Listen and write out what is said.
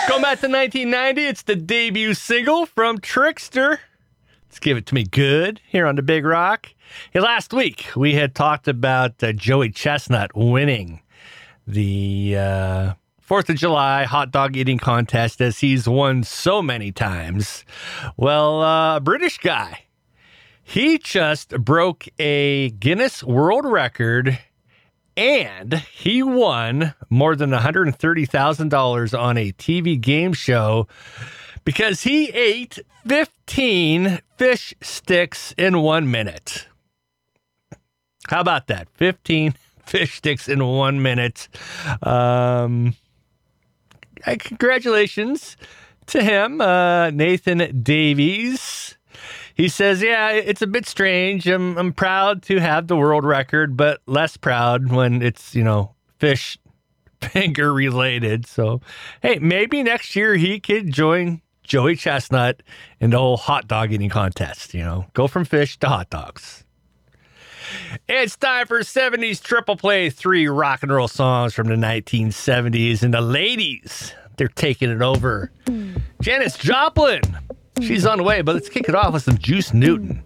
Going back to 1990, it's the debut single from Trickster. Let's give it to me good here on the Big Rock. Hey, last week we had talked about Joey Chestnut winning the 4th of July hot dog eating contest, as he's won so many times. Well, a British guy, he just broke a Guinness World Record, and he won more than $130,000 on a TV game show because he ate 15 fish sticks in 1 minute. How about that? 15 fish sticks in 1 minute. Congratulations to him, Nathan Davies. He says, yeah, it's a bit strange. I'm proud to have the world record, but less proud when it's, fish finger related. So, hey, maybe next year he could join Joey Chestnut in the whole hot dog eating contest, go from fish to hot dogs. It's time for 70s Triple Play, 3 rock and roll songs from the 1970s. And the ladies, they're taking it over. Janis Joplin, she's on the way, but let's kick it off with some Juice Newton.